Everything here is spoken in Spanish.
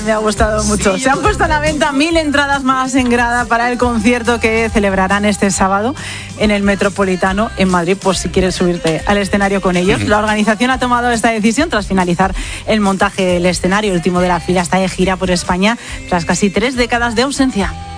Me ha gustado mucho. Se han puesto a la venta 1000 entradas más en grada para el concierto que celebrarán este sábado en el Metropolitano en Madrid, por si quieres subirte al escenario con ellos. La organización ha tomado esta decisión tras finalizar el montaje del escenario. El último de la fila está de gira por España tras casi 3 décadas de ausencia.